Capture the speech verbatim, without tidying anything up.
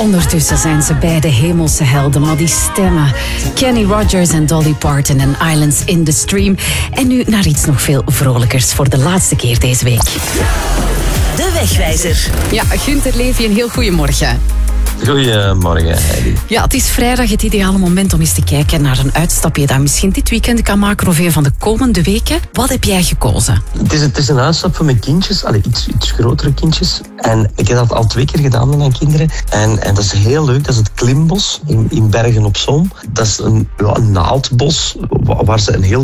Ondertussen zijn ze beide hemelse helden, maar die stemmen. Kenny Rogers en Dolly Parton en Islands in the Stream. En nu naar iets nog veel vrolijkers voor de laatste keer deze week. De Wegwijzer. Ja, Gunther Levy, een heel goeiemorgen. Goedemorgen, Heidi. Ja, het is vrijdag het ideale moment om eens te kijken naar een uitstapje dat misschien dit weekend kan maken of een van de komende weken. Wat heb jij gekozen? Het is, het is een uitstap voor mijn kindjes, allee, iets, iets grotere kindjes. En ik heb dat al twee keer gedaan met mijn kinderen. En, en dat is heel leuk, dat is het Klimbos in, in Bergen op Zoom. Dat is een, ja, een naaldbos waar ze een heel